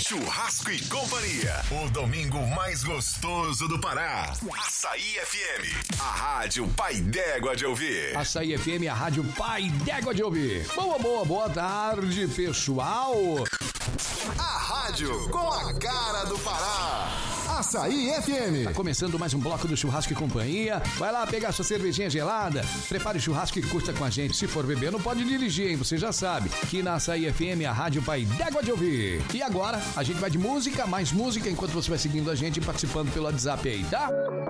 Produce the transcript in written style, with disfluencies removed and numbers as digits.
Churrasco e Companhia, o domingo mais gostoso do Pará. Açaí FM, a rádio pai d'égua de ouvir. Açaí FM, a rádio pai d'égua de ouvir. Boa tarde, pessoal. A rádio com a cara do Pará. Açaí FM. Tá começando mais um bloco do Churrasco e Companhia. Vai lá pegar sua cervejinha gelada, prepare o churrasco e curta com a gente. Se for beber, não pode dirigir, hein? Você já sabe. Aqui na Açaí FM, a rádio pai d'égua de ouvir. E agora, a gente vai de música, mais música, enquanto você vai seguindo a gente e participando pelo WhatsApp aí, tá?